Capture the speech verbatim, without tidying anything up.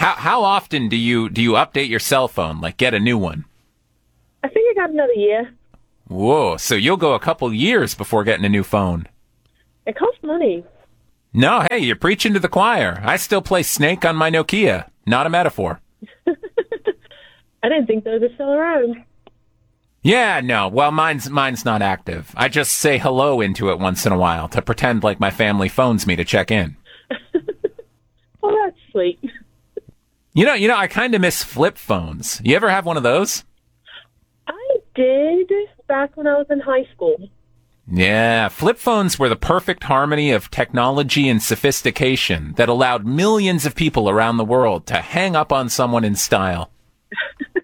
How how often do you do you update your cell phone? Like get a new one? I think I got another year. Whoa, so you'll go a couple years before getting a new phone. It costs money. No, hey, you're preaching to the choir. I still play Snake on my Nokia. Not a metaphor. I didn't think those were still around. Yeah, no. Well, mine's mine's not active. I just say hello into it once in a while to pretend like my family phones me to check in. Oh, that's sweet. You know, you know, I kind of miss flip phones. You ever have one of those? I did back when I was in high school. Yeah, flip phones were the perfect harmony of technology and sophistication that allowed millions of people around the world to hang up on someone in style.